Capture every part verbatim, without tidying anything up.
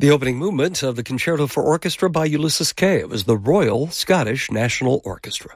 The opening movement of the Concerto for Orchestra by Ulysses Kay. It was the Royal Scottish National Orchestra.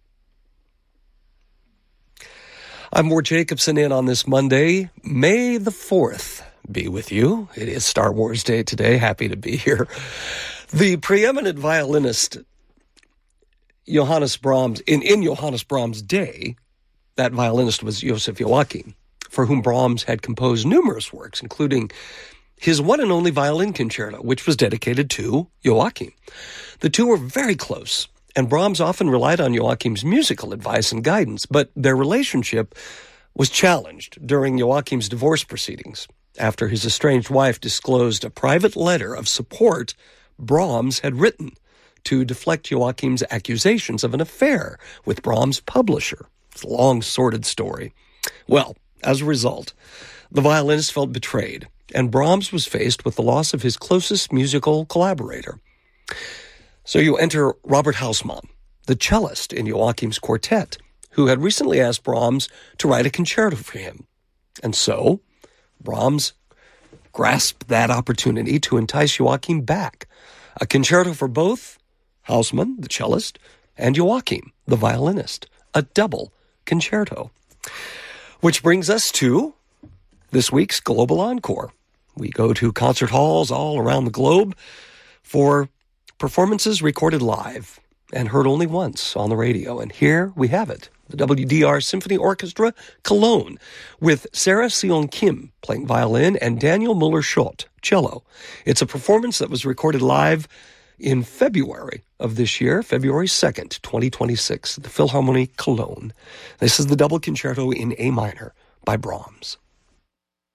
I'm Ward Jacobson in on this Monday. May the fourth be with you. It is Star Wars Day today. Happy to be here. The preeminent violinist Johannes Brahms, in, in Johannes Brahms' day, that violinist was Joseph Joachim, for whom Brahms had composed numerous works, including his one and only violin concerto, which was dedicated to Joachim. The two were very close, and Brahms often relied on Joachim's musical advice and guidance, but their relationship was challenged during Joachim's divorce proceedings after his estranged wife disclosed a private letter of support Brahms had written to deflect Joachim's accusations of an affair with Brahms' publisher. It's a long, sordid story. Well, as a result, the violinist felt betrayed, and Brahms was faced with the loss of his closest musical collaborator. So you enter Robert Hausmann, the cellist in Joachim's quartet, who had recently asked Brahms to write a concerto for him. And so Brahms grasped that opportunity to entice Joachim back. A concerto for both Hausmann, the cellist, and Joachim, the violinist. A double concerto. Which brings us to this week's Global Encore. We go to concert halls all around the globe for performances recorded live and heard only once on the radio. And here we have it. The W D R Symphony Orchestra Cologne with Sarah Seon Kim playing violin and Daniel Muller-Schott cello. It's a performance that was recorded live in February of this year, February second, twenty twenty-six, at the Philharmonie Cologne. This is the double concerto in A minor by Brahms.